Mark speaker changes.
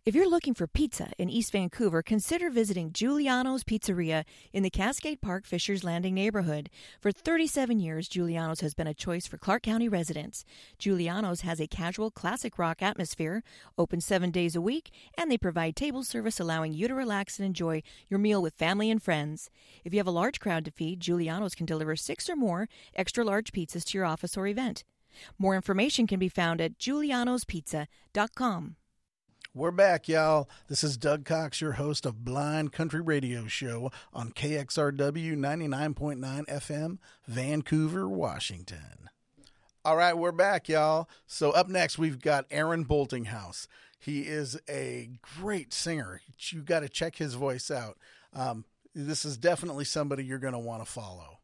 Speaker 1: If you're looking for pizza in East Vancouver, consider visiting Giuliano's Pizzeria in the Cascade Park Fishers Landing neighborhood. For 37 years, Giuliano's has been a choice for Clark County residents. Giuliano's has a casual, classic rock atmosphere, open 7 days a week, and they provide table service allowing you to relax and enjoy your meal with family and friends. If you have a large crowd to feed, Giuliano's can deliver 6 or more extra-large pizzas to your office or event. More information can be found at giulianospizza.com.
Speaker 2: We're back, y'all. This is Doug Cox, your host of Blind Country Radio Show on KXRW 99.9 FM, Vancouver, Washington. All right, we're back, y'all. So up next, we've got Aaron Boltinghouse. He is a great singer. You got to check his voice out. This is definitely somebody you're going to want to follow.